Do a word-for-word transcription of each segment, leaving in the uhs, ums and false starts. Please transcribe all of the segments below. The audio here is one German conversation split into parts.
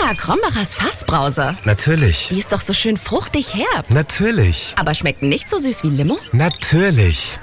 Lecker, Krombachers Fassbrause. Natürlich. Die ist doch so schön fruchtig herb. Natürlich. Aber schmeckt nicht so süß wie Limo? Natürlich.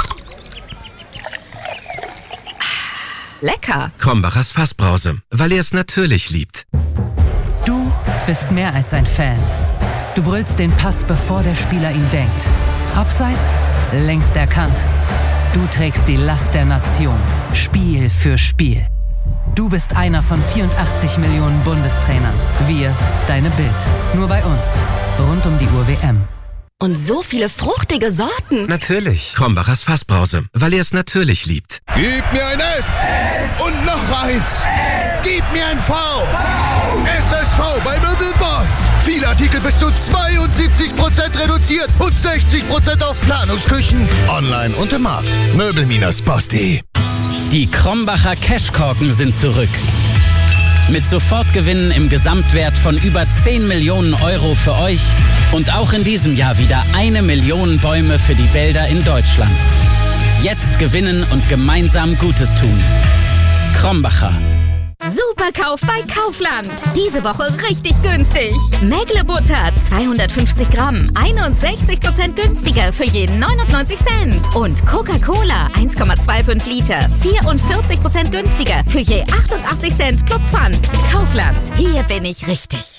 Lecker. Krombachers Fassbrause, weil er es natürlich liebt. Du bist mehr als ein Fan. Du brüllst den Pass, bevor der Spieler ihn denkt. Abseits, längst erkannt. Du trägst die Last der Nation, Spiel für Spiel. Du bist einer von vierundachtzig Millionen Bundestrainern. Wir, deine Bild. Nur bei uns. Rund um die Uhr W M. Und so viele fruchtige Sorten. Natürlich. Krombachers Fassbrause, weil er es natürlich liebt. Gib mir ein S, und noch eins. Gib mir ein V. S S V bei Möbelboss. Viele Artikel bis zu zweiundsiebzig Prozent reduziert und sechzig Prozent auf Planungsküchen. Online und im Markt. Möbel Boss punkt de. Die Krombacher Cashkorken sind zurück. Mit Sofortgewinnen im Gesamtwert von über zehn Millionen Euro für euch und auch in diesem Jahr wieder eine Million Bäume für die Wälder in Deutschland. Jetzt gewinnen und gemeinsam Gutes tun. Krombacher. Superkauf bei Kaufland. Diese Woche richtig günstig. Mägle-Butter zweihundertfünfzig Gramm, einundsechzig Prozent günstiger für jeden neunundneunzig Cent. Und Coca-Cola eins Komma fünfundzwanzig Liter, vierundvierzig Prozent günstiger für je achtundachtzig Cent plus Pfand. Kaufland, hier bin ich richtig.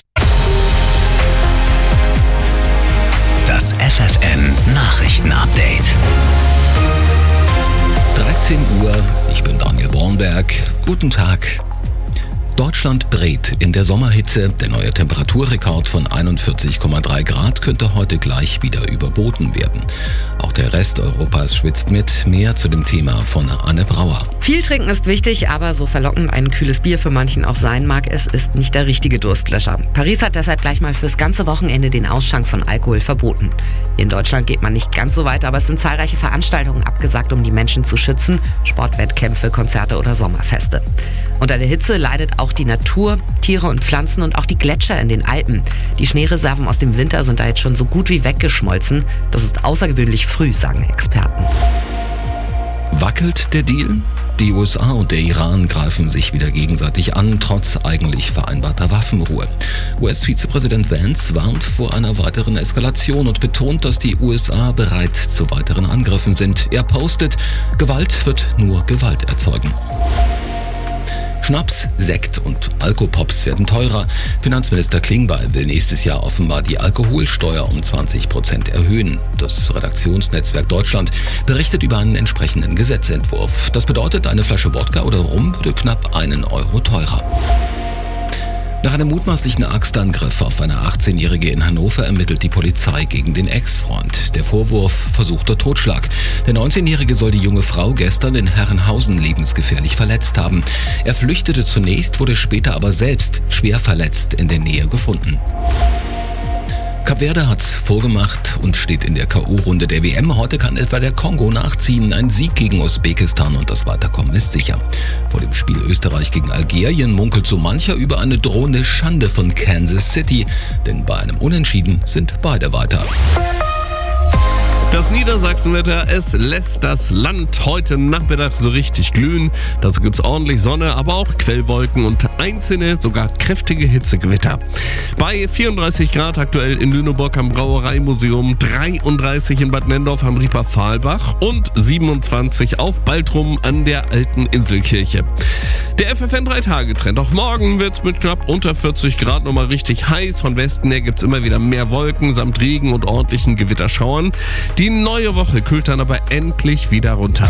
Das F F N Nachrichten-Update. dreizehn Uhr, ich bin Daniel Bornberg. Guten Tag. Deutschland brät in der Sommerhitze. Der neue Temperaturrekord von einundvierzig Komma drei Grad könnte heute gleich wieder überboten werden. Auch der Rest Europas schwitzt mit. Mehr zu dem Thema von Anne Brauer. Viel trinken ist wichtig, aber so verlockend ein kühles Bier für manchen auch sein mag, es ist nicht der richtige Durstlöscher. Paris hat deshalb gleich mal fürs ganze Wochenende den Ausschank von Alkohol verboten. Hier in Deutschland geht man nicht ganz so weit, aber es sind zahlreiche Veranstaltungen abgesagt, um die Menschen zu schützen. Sportwettkämpfe, Konzerte oder Sommerfeste. Unter der Hitze leidet auch die Natur, Tiere und Pflanzen und auch die Gletscher in den Alpen. Die Schneereserven aus dem Winter sind da jetzt schon so gut wie weggeschmolzen. Das ist außergewöhnlich früh, sagen Experten. Wackelt der Deal? Die U S A und der Iran greifen sich wieder gegenseitig an, trotz eigentlich vereinbarter Waffenruhe. U S-Vizepräsident Vance warnt vor einer weiteren Eskalation und betont, dass die U S A bereit zu weiteren Angriffen sind. Er postet, Gewalt wird nur Gewalt erzeugen. Schnaps, Sekt und Alkopops werden teurer. Finanzminister Klingbeil will nächstes Jahr offenbar die Alkoholsteuer um zwanzig Prozent erhöhen. Das Redaktionsnetzwerk Deutschland berichtet über einen entsprechenden Gesetzentwurf. Das bedeutet, eine Flasche Wodka oder Rum würde knapp einen Euro teurer. Nach einem mutmaßlichen Axtangriff auf eine achtzehnjährige in Hannover ermittelt die Polizei gegen den Ex-Freund. Der Vorwurf: versuchter Totschlag. Der neunzehnjährige soll die junge Frau gestern in Herrenhausen lebensgefährlich verletzt haben. Er flüchtete zunächst, wurde später aber selbst schwer verletzt in der Nähe gefunden. Kap Verde hat's vorgemacht und steht in der K O-Runde der W M. Heute kann etwa der Kongo nachziehen. Ein Sieg gegen Usbekistan und das Weiterkommen ist sicher. Vor dem Spiel Österreich gegen Algerien munkelt so mancher über eine drohende Schande von Kansas City. Denn bei einem Unentschieden sind beide weiter. Das Niedersachsenwetter, es lässt das Land heute Nachmittag so richtig glühen. Dazu gibt's ordentlich Sonne, aber auch Quellwolken und einzelne, sogar kräftige Hitzegewitter. Bei vierunddreißig Grad aktuell in Lüneburg am Brauereimuseum, dreiunddreißig in Bad Nendorf am Rieper-Pfahlbach und siebenundzwanzig auf Baltrum an der Alten Inselkirche. Der F F N drei Tage Trend. Auch morgen wird's mit knapp unter vierzig Grad nochmal richtig heiß. Von Westen her gibt's immer wieder mehr Wolken samt Regen und ordentlichen Gewitterschauern. Die neue Woche kühlt dann aber endlich wieder runter.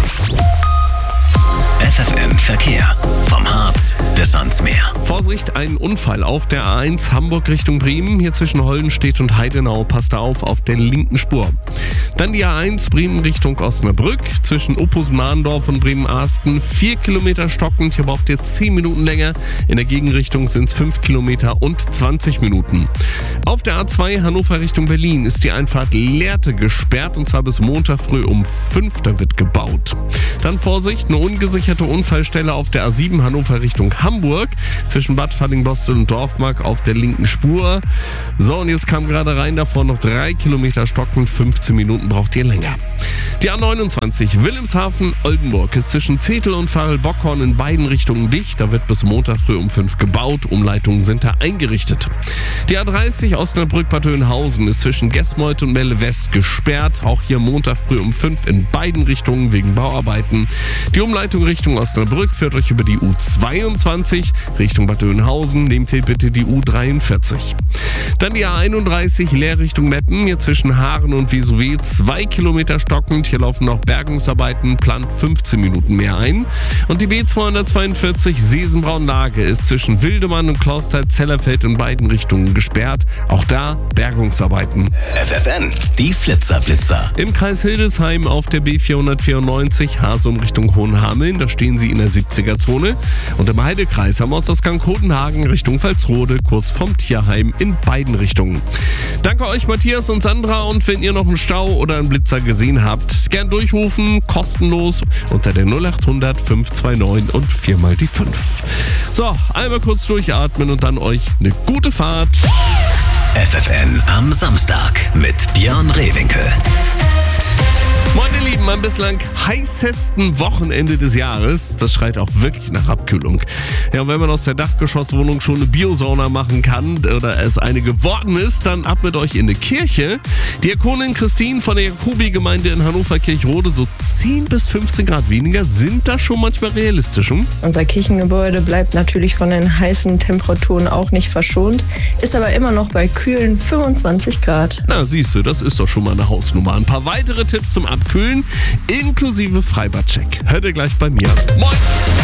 F F N Verkehr. Vom Harz bis ans Meer. Vorsicht, ein Unfall auf der A eins Hamburg Richtung Bremen. Hier zwischen Hollenstedt und Heidenau. Passt da auf, auf der linken Spur. Dann die A eins Bremen Richtung Osnabrück. Zwischen Oppus-Mahndorf und Bremen-Arsten. Vier Kilometer stockend. Hier braucht ihr zehn Minuten länger. In der Gegenrichtung sind es fünf Kilometer und zwanzig Minuten. Auf der A zwei Hannover Richtung Berlin ist die Einfahrt Lehrte gesperrt. Und zwar bis Montag früh um fünf. Da wird gebaut. Dann Vorsicht, eine ungesicherte Unfallstelle auf der A sieben Hannover Richtung Hamburg. zwischen Bad Fallingbostel und Dorfmark auf der linken Spur. So, und jetzt kam gerade rein davor noch drei Kilometer stockend, fünfzehn Minuten braucht ihr länger. Die A neunundzwanzig Wilhelmshaven-Oldenburg ist zwischen Zetel und Farel-Bockhorn in beiden Richtungen dicht. Da wird bis Montag früh um fünf gebaut. Umleitungen sind da eingerichtet. Die A dreißig Osnabrück-Bad Oeynhausen ist zwischen Gesmold und Melle West gesperrt. Auch hier Montag früh um fünf in beiden Richtungen wegen Bauarbeiten. Die Umleitung Richtung Osnabrück führt euch über die U zweiundzwanzig. Richtung Bad Oeynhausen nehmt ihr bitte die U dreiundvierzig. Dann die A einunddreißig Leer Richtung Meppen. Hier zwischen Haaren und Vesuvier zwei Kilometer stockend. Hier laufen noch Bergungsarbeiten, plant fünfzehn Minuten mehr ein. Und die B zweihundertzweiundvierzig Sesenbraun-Lage ist zwischen Wildemann und Klausthal-Zellerfeld in beiden Richtungen gesperrt. Auch da Bergungsarbeiten. F F N, die Flitzerblitzer. Im Kreis Hildesheim auf der B vierhundertvierundneunzig Hasum Richtung Hohenhameln, da stehen sie in der siebziger-Zone. Und im Heidekreis am Ortsausgang Kodenhagen Richtung Pfalzrode, kurz vom Tierheim in beiden Richtungen. Danke euch Matthias und Sandra, und wenn ihr noch einen Stau oder einen Blitzer gesehen habt, gern durchrufen, kostenlos unter der null acht hundert fünf zwei neun und viermal die fünf. So, einmal kurz durchatmen und dann euch eine gute Fahrt. F F N am Samstag mit Björn Rehwinkel. Meine Lieben, am bislang heißesten Wochenende des Jahres. Das schreit auch wirklich nach Abkühlung. Ja, und wenn man aus der Dachgeschosswohnung schon eine Biosauna machen kann oder es eine geworden ist, dann ab mit euch in eine Kirche. Diakonin Christine von der Jakobi-Gemeinde in Hannover-Kirchrode, so zehn bis fünfzehn Grad weniger, sind das schon manchmal realistisch? Hm? Unser Kirchengebäude bleibt natürlich von den heißen Temperaturen auch nicht verschont, ist aber immer noch bei kühlen fünfundzwanzig Grad. Na, siehst du, das ist doch schon mal eine Hausnummer. Ein paar weitere Tipps zum Abkühlen, inklusive Freibadcheck. Hört ihr gleich bei mir. Moin!